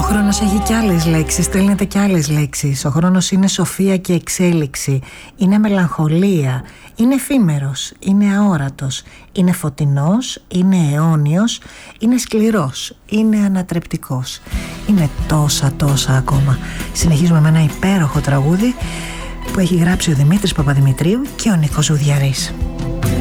χρόνος έχει κι άλλες λέξεις, στέλνετε κι άλλες λέξεις. Ο χρόνος είναι σοφία και εξέλιξη, είναι μελαγχολία, είναι εφήμερος, είναι αόρατος, είναι φωτεινός, είναι αιώνιος, είναι σκληρός, είναι ανατρεπτικός. Είναι τόσα ακόμα. Συνεχίζουμε με ένα υπέροχο τραγούδι που έχει γράψει ο Δημήτρης Παπαδημητρίου και ο Νίκος Ζουδιαρής.